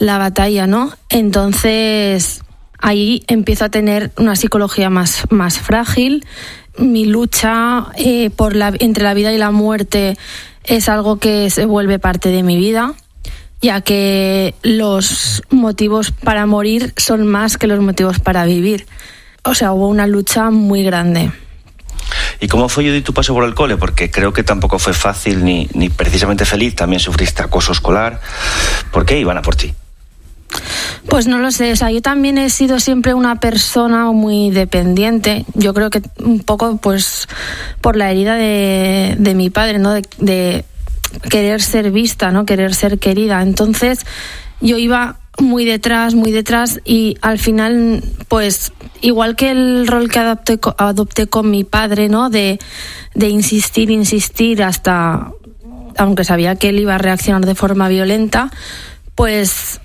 la batalla, ¿no? Entonces ahí empiezo a tener una psicología más frágil. Mi lucha entre la vida y la muerte es algo que se vuelve parte de mi vida, ya que los motivos para morir son más que los motivos para vivir. O sea, hubo una lucha muy grande. ¿Y cómo fue, Judith, tu paso por el cole? Porque creo que tampoco fue fácil ni precisamente feliz. También sufriste acoso escolar. ¿Por qué iban a por ti? Pues no lo sé. O sea, yo también he sido siempre una persona muy dependiente. Yo creo que un poco pues por la herida de mi padre, ¿no? De querer ser vista, ¿no? Querer ser querida. Entonces yo iba muy detrás y al final, pues igual que el rol que adopté con mi padre, ¿no? De insistir hasta, aunque sabía que él iba a reaccionar de forma violenta, pues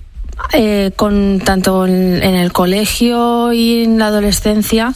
tanto en el colegio y en la adolescencia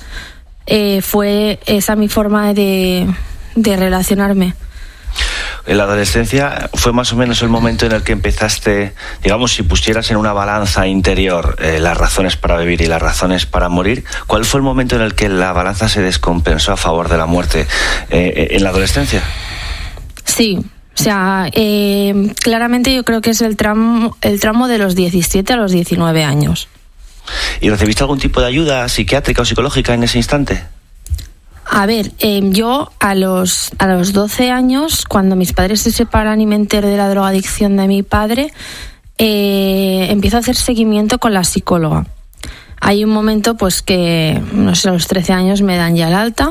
fue esa mi forma de relacionarme. En la adolescencia fue más o menos el momento en el que empezaste, digamos, si pusieras en una balanza interior las razones para vivir y las razones para morir, ¿cuál fue el momento en el que la balanza se descompensó a favor de la muerte? ¿En la adolescencia? Sí, o sea, claramente yo creo que es el tramo de los 17 a los 19 años. ¿Y recibiste algún tipo de ayuda psiquiátrica o psicológica en ese instante? A ver, yo a los 12 años, cuando mis padres se separan y me entero de la drogadicción de mi padre, empiezo a hacer seguimiento con la psicóloga. Hay un momento pues que, no sé, a los 13 años me dan ya el alta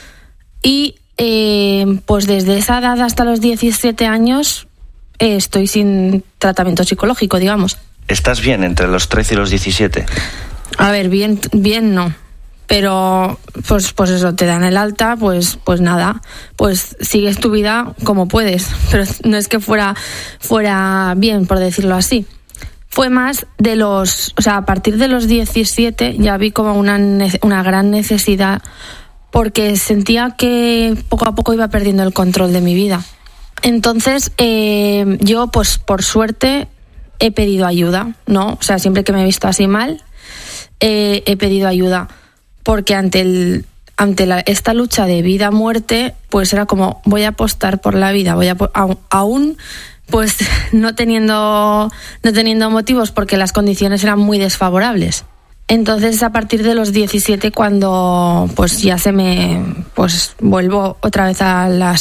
y pues desde esa edad hasta los 17 años estoy sin tratamiento psicológico, digamos. ¿Estás bien entre los 13 y los 17? A ver, bien no. Pero pues eso, te dan el alta, pues nada, pues sigues tu vida como puedes, pero no es que fuera bien, por decirlo así. Fue más a partir de los 17 ya vi como una gran necesidad, porque sentía que poco a poco iba perdiendo el control de mi vida. Entonces yo pues por suerte he pedido ayuda, ¿no? O sea, siempre que me he visto así mal, he pedido ayuda. Porque ante esta lucha de vida-muerte, pues era como, voy a apostar por la vida, aún pues no teniendo motivos porque las condiciones eran muy desfavorables. Entonces a partir de los 17 cuando pues ya vuelvo otra vez a la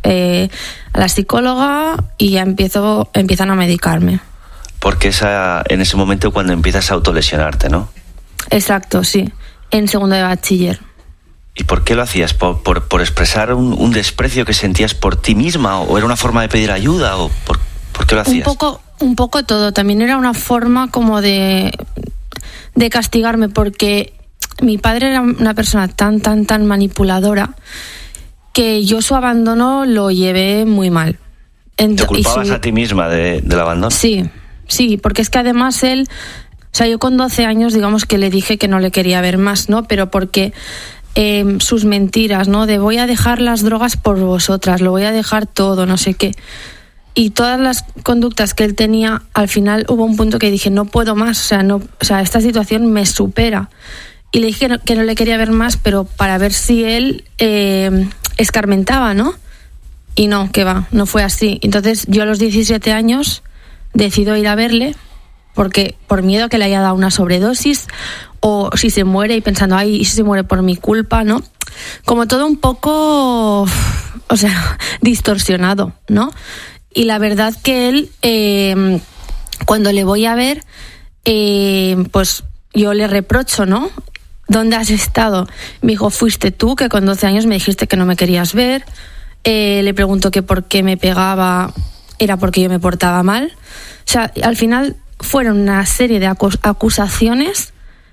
psicóloga y ya empiezan a medicarme. Porque en ese momento cuando empiezas a autolesionarte, ¿no? Exacto, sí. En segundo de bachiller. ¿Y por qué lo hacías? ¿Por expresar un desprecio que sentías por ti misma? ¿O era una forma de pedir ayuda? ¿O por qué lo hacías? Un poco todo. También era una forma como de castigarme, porque mi padre era una persona tan manipuladora que yo su abandono lo llevé muy mal. ¿Te culpabas a ti misma del abandono? Sí, porque es que además él... O sea, yo con 12 años, digamos que le dije que no le quería ver más, ¿no? Pero porque sus mentiras, ¿no? De voy a dejar las drogas por vosotras, lo voy a dejar todo, no sé qué. Y todas las conductas que él tenía, al final hubo un punto que dije, no puedo más, o sea, esta situación me supera. Y le dije que no le quería ver más, pero para ver si él escarmentaba, ¿no? Y no, que va, no fue así. Entonces yo a los 17 años decido ir a verle, porque por miedo a que le haya dado una sobredosis o si se muere y pensando, ay, ¿y si se muere por mi culpa, no? Como todo un poco, o sea, distorsionado, ¿no? Y la verdad que él, cuando le voy a ver, pues yo le reprocho, ¿no? ¿Dónde has estado? Me dijo, fuiste tú, que con 12 años me dijiste que no me querías ver. Le pregunto que por qué me pegaba, era porque yo me portaba mal. O sea, al final fueron una serie de acusaciones,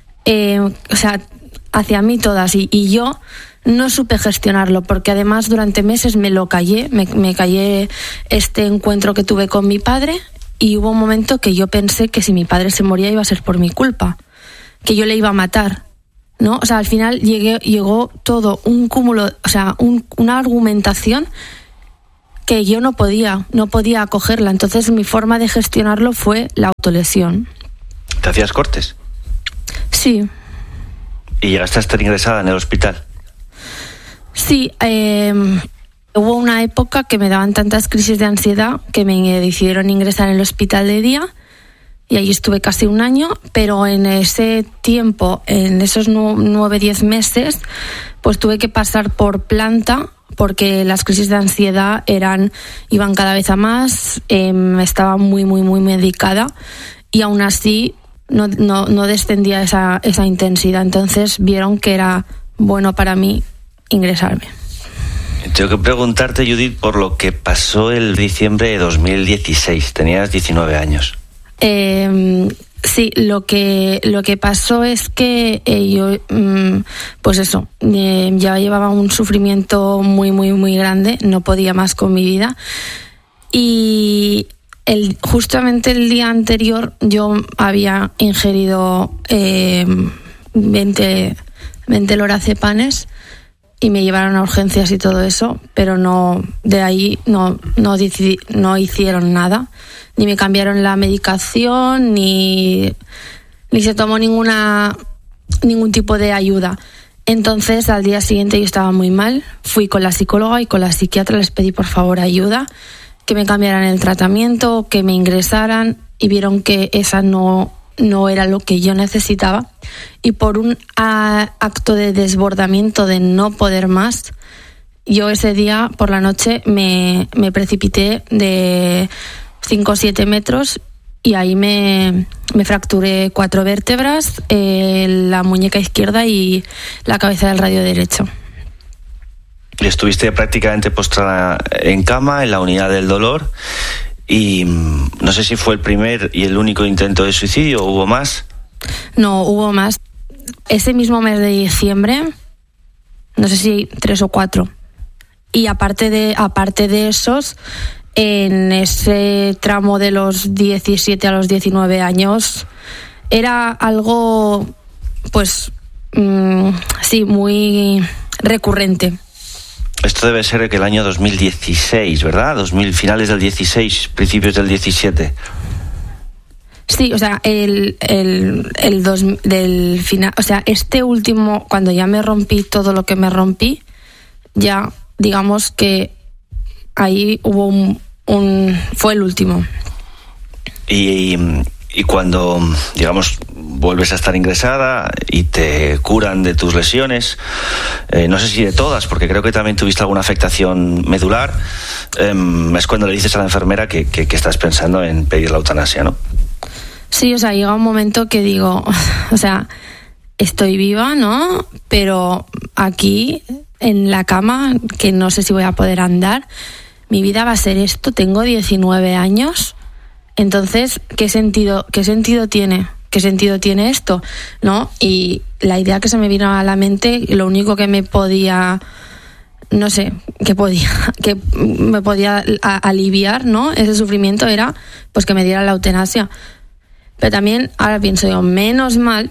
o sea, hacia mí todas, y yo no supe gestionarlo, porque además durante meses me lo callé, me callé este encuentro que tuve con mi padre, y hubo un momento que yo pensé que si mi padre se moría iba a ser por mi culpa, que yo le iba a matar, ¿no? O sea, al final llegó todo un cúmulo, o sea, una argumentación que yo no podía cogerla. Entonces mi forma de gestionarlo fue la autolesión. ¿Te hacías cortes? Sí. ¿Y llegaste a estar ingresada en el hospital? Sí, hubo una época que me daban tantas crisis de ansiedad que me decidieron ingresar en el hospital de día y ahí estuve casi un año, pero en ese tiempo, en esos 9-10 meses, pues tuve que pasar por planta porque las crisis de ansiedad iban cada vez a más, estaba muy medicada y aún así no descendía esa intensidad. Entonces vieron que era bueno para mí ingresarme. Tengo que preguntarte, Judith, por lo que pasó el diciembre de 2016. Tenías 19 años. Sí, lo que pasó es que yo, pues eso, ya llevaba un sufrimiento muy grande, no podía más con mi vida. Y justamente el día anterior yo había ingerido 20 lorazepanes y me llevaron a urgencias y todo eso, pero de ahí no hicieron nada, ni me cambiaron la medicación, ni se tomó ningún tipo de ayuda. Entonces al día siguiente yo estaba muy mal, fui con la psicóloga y con la psiquiatra, les pedí por favor ayuda, que me cambiaran el tratamiento, que me ingresaran, y vieron que esa no era lo que yo necesitaba, y por un acto de desbordamiento de no poder más, yo ese día por la noche me precipité de 5 o 7 metros y ahí me fracturé 4 vértebras, la muñeca izquierda y la cabeza del radio derecho. Y estuviste prácticamente postrada en cama, en la unidad del dolor. Y no sé si fue el primer y el único intento de suicidio, ¿hubo más? No, hubo más. Ese mismo mes de diciembre, no sé si 3 o 4. Y aparte de esos, en ese tramo de los 17 a los 19 años, era algo, pues, sí, muy recurrente. Esto debe ser que el año 2016, ¿verdad? Finales del 16, principios del 17. Sí, o sea, del final, o sea, este último, cuando ya me rompí todo lo que me rompí, ya digamos que ahí hubo fue el último. Y cuando, digamos, vuelves a estar ingresada y te curan de tus lesiones, no sé si de todas, porque creo que también tuviste alguna afectación medular, es cuando le dices a la enfermera que estás pensando en pedir la eutanasia, ¿no? Sí, o sea, llega un momento que digo, o sea, estoy viva, ¿no? Pero aquí, en la cama, que no sé si voy a poder andar, mi vida va a ser esto, tengo 19 años, entonces, ¿qué sentido tiene? ¿Qué sentido tiene esto? ¿No? Y la idea que se me vino a la mente, lo único que me podía, no sé, que me podía aliviar, ¿no? Ese sufrimiento era, pues, que me diera la eutanasia. Pero también, ahora pienso yo, menos mal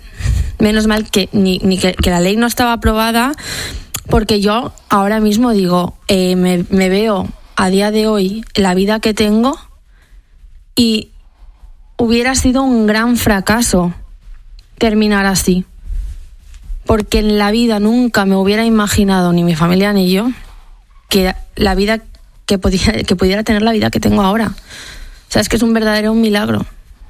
que la ley no estaba aprobada, porque yo ahora mismo digo, me veo a día de hoy la vida que tengo y hubiera sido un gran fracaso terminar así, porque en la vida nunca me hubiera imaginado, ni mi familia ni yo, que la vida que pudiera tener la vida que tengo ahora. O sea, es que es un verdadero milagro.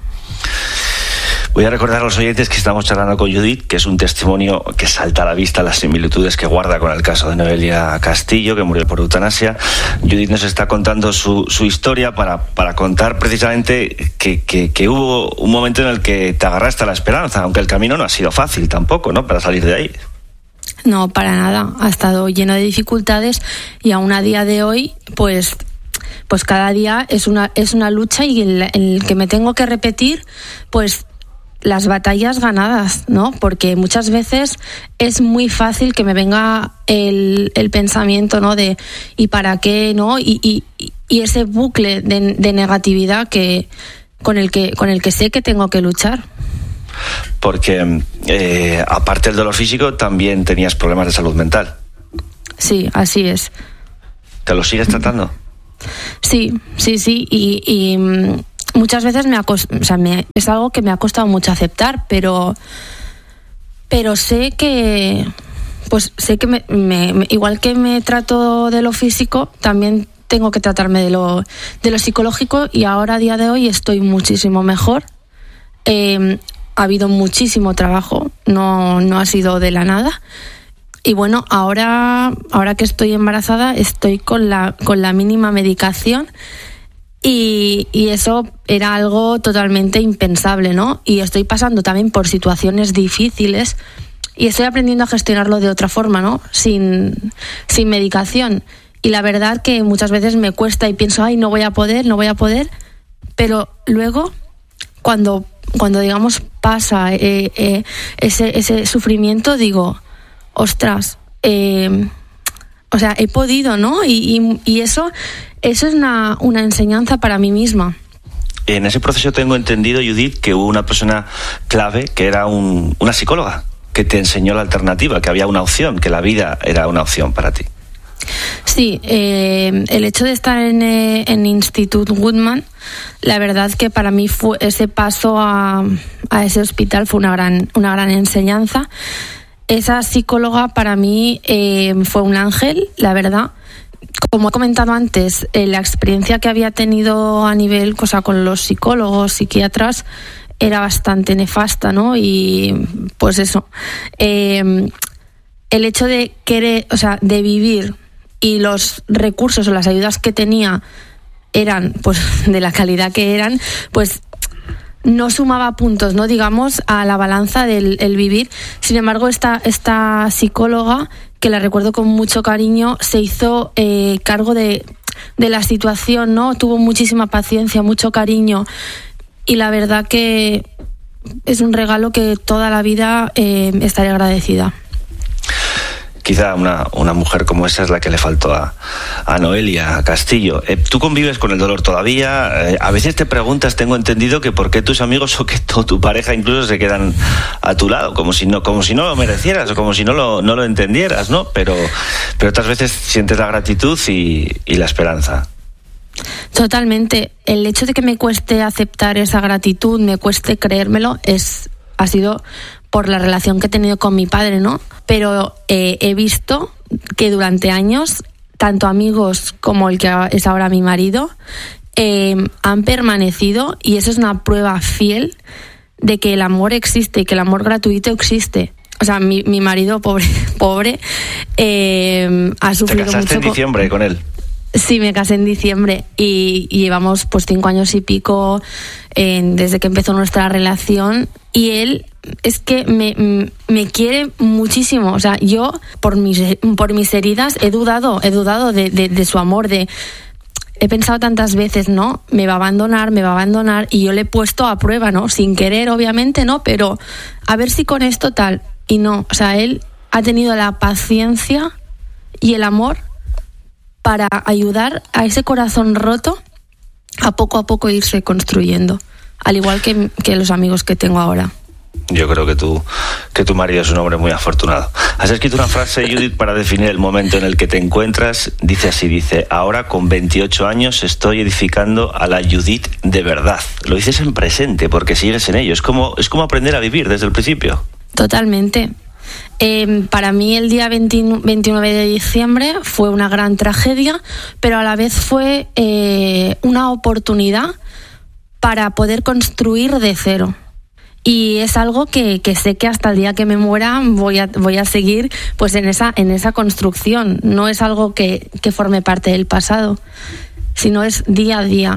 Voy a recordar a los oyentes que estamos charlando con Judith, que es un testimonio que salta a la vista las similitudes que guarda con el caso de Noelia Castillo, que murió por eutanasia. Judith nos está contando su historia para contar precisamente que hubo un momento en el que te agarraste a la esperanza, aunque el camino no ha sido fácil tampoco, ¿no?, para salir de ahí. No, para nada. Ha estado lleno de dificultades y aún a día de hoy, pues cada día es una lucha, y en el que me tengo que repetir, pues, las batallas ganadas, ¿no? Porque muchas veces es muy fácil que me venga el pensamiento, ¿no?, de ¿y para qué?, ¿no? Y ese bucle de negatividad con el que sé que tengo que luchar. Porque aparte del dolor físico, también tenías problemas de salud mental. Sí, así es. ¿Te lo sigues tratando? Sí, y muchas veces es algo que me ha costado mucho aceptar, pero sé que igual que me trato de lo físico, también tengo que tratarme de lo psicológico, y ahora a día de hoy estoy muchísimo mejor. Ha habido muchísimo trabajo, no ha sido de la nada. Y bueno, ahora que estoy embarazada, estoy con la mínima medicación, y eso era algo totalmente impensable, ¿no? Y estoy pasando también por situaciones difíciles y estoy aprendiendo a gestionarlo de otra forma, ¿no? Sin medicación. Y la verdad que muchas veces me cuesta y pienso, no voy a poder, pero luego cuando digamos pasa ese sufrimiento, digo, ostras, he podido, ¿no? Y eso es una enseñanza para mí misma. En ese proceso tengo entendido, Judith, que hubo una persona clave que era una psicóloga que te enseñó la alternativa, que había una opción, que la vida era una opción para ti. Sí, el hecho de estar en Institut Guttmann, la verdad que para mí fue ese paso a ese hospital fue una gran enseñanza. Esa psicóloga para mí fue un ángel, la verdad. Como he comentado antes, la experiencia que había tenido a nivel con los psicólogos, psiquiatras, era bastante nefasta, ¿no? Y pues eso, el hecho de querer, de vivir, y los recursos o las ayudas que tenía eran pues de la calidad que eran, pues no sumaba puntos, ¿no? Digamos, a la balanza del vivir. Sin embargo, esta psicóloga, que la recuerdo con mucho cariño, se hizo cargo de la situación, ¿no? Tuvo muchísima paciencia, mucho cariño, y la verdad que es un regalo que toda la vida estaré agradecida. Quizá una mujer como esa es la que le faltó a Noelia Castillo. Tú convives con el dolor todavía. A veces te preguntas, tengo entendido, que por qué tus amigos o que tu pareja incluso se quedan a tu lado, como si no lo merecieras o como si no lo entendieras, ¿no? Pero otras veces sientes la gratitud y la esperanza. Totalmente. El hecho de que me cueste aceptar esa gratitud, me cueste creérmelo, ha sido por la relación que he tenido con mi padre, ¿no? Pero he visto que durante años, tanto amigos como el que es ahora mi marido, han permanecido, y eso es una prueba fiel de que el amor existe y que el amor gratuito existe. O sea, mi marido, pobre, ha sufrido mucho. ¿Te casaste en diciembre con él? Sí, me casé en diciembre y llevamos pues 5 años y pico desde que empezó nuestra relación, y él es que me quiere muchísimo. O sea, yo por mis heridas he dudado de su amor, he pensado tantas veces, ¿no? Me va a abandonar, y yo le he puesto a prueba, ¿no? Sin querer, obviamente, ¿no? Pero a ver si con esto tal, y no. O sea, él ha tenido la paciencia y el amor para ayudar a ese corazón roto a poco irse construyendo, al igual que los amigos que tengo ahora. Yo creo que tu marido es un hombre muy afortunado. Has escrito una frase, Judith, para definir el momento en el que te encuentras. Dice, ahora con 28 años estoy edificando a la Judith de verdad. Lo dices en presente porque sigues en ello. Es como aprender a vivir desde el principio. Totalmente. Para mí el día 29 de diciembre fue una gran tragedia, pero a la vez fue una oportunidad para poder construir de cero. Y es algo que sé que hasta el día que me muera voy a seguir pues en esa construcción. No es algo que forme parte del pasado, sino es día a día.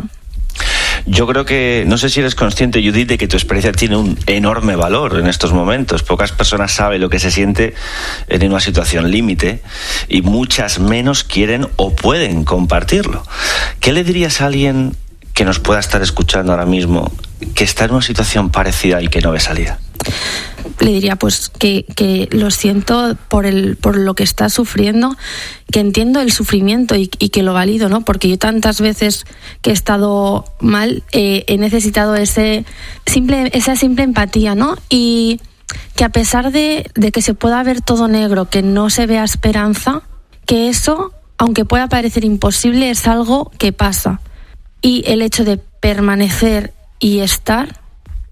Yo creo que, no sé si eres consciente, Judith, de que tu experiencia tiene un enorme valor en estos momentos. Pocas personas saben lo que se siente en una situación límite, y muchas menos quieren o pueden compartirlo. ¿Qué le dirías a alguien que nos pueda estar escuchando ahora mismo, que está en una situación parecida y que no ve salida? Le diría pues que lo siento por lo que está sufriendo, que entiendo el sufrimiento y que lo valido, ¿no? Porque yo tantas veces que he estado mal he necesitado esa simple empatía, ¿no? Y que a pesar de que se pueda ver todo negro, que no se vea esperanza, que eso, aunque pueda parecer imposible, es algo que pasa. Y el hecho de permanecer y estar